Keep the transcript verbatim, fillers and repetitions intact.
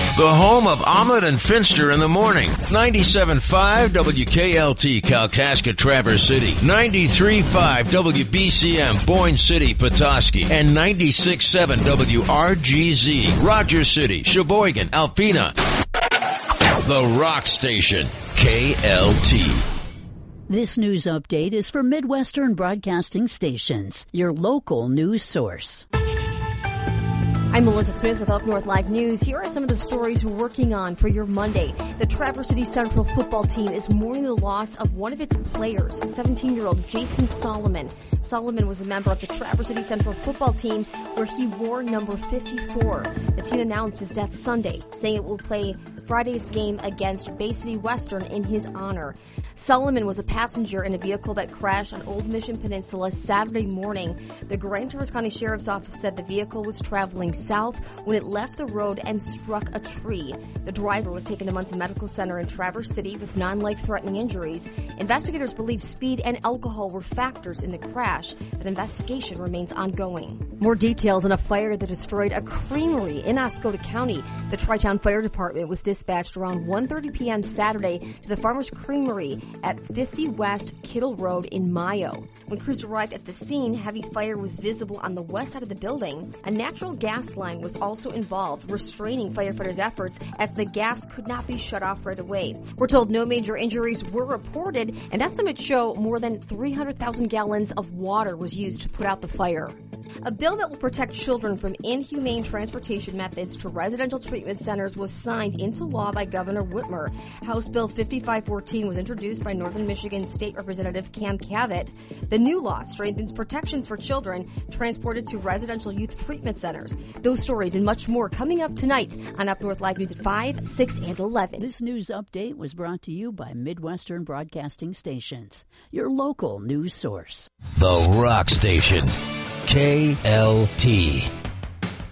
The home of Omelet and Finster in the morning. ninety-seven point five W K L T Kalkaska Traverse City. ninety-three point five W B C M Boyne City Petoskey. And ninety-six point seven W R G Z Rogers City, Sheboygan, Alpena. The Rock Station. K L T. This news update is for Midwestern Broadcasting Stations, your local news source. I'm Melissa Smith with Up North Live News. Here are some of the stories we're working on for your Monday. The Traverse City Central football team is mourning the loss of one of its players, seventeen-year-old Jason Solomon. Solomon was a member of the Traverse City Central football team where he wore number fifty-four. The team announced his death Sunday, saying it will play Friday's game against Bay City Western in his honor. Solomon was a passenger in a vehicle that crashed on Old Mission Peninsula Saturday morning. The Grand Traverse County Sheriff's Office said the vehicle was traveling south when it left the road and struck a tree. The driver was taken to Munson Medical Center in Traverse City with non-life-threatening injuries. Investigators believe speed and alcohol were factors in the crash. That investigation remains ongoing. More details on a fire that destroyed a creamery in Oscoda County. The Tri-Town Fire Department was dispatched around one thirty p.m. Saturday to the Farmers Creamery at fifty West Kittle Road in Mayo. When crews arrived at the scene, heavy fire was visible on the west side of the building. A natural gas line was also involved, restraining firefighters' efforts as the gas could not be shut off right away. We're told no major injuries were reported, and estimates show more than three hundred thousand gallons of water was used to put out the fire. A bill that will protect children from inhumane transportation methods to residential treatment centers was signed into law by Governor Whitmer. House Bill fifty-five fourteen was introduced by Northern Michigan State Representative Cam Cavett. The new law strengthens protections for children transported to residential youth treatment centers. Those stories and much more coming up tonight on Up North Live News at five, six, and eleven. This news update was brought to you by Midwestern Broadcasting Stations, your local news source. The Rock Station. K L T.